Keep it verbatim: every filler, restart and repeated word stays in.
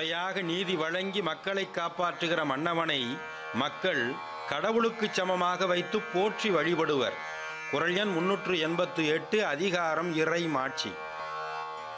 முறையாக நீதி வழங்கி மக்களை காப்பாற்றுகிற மன்னவனை மக்கள் கடவுளுக்கு சமமாக வைத்து போற்றி வழிபடுவர். குறள் எண் முன்னூற்று எண்பத்து எட்டு. அதிகாரம் இறை மாட்சி.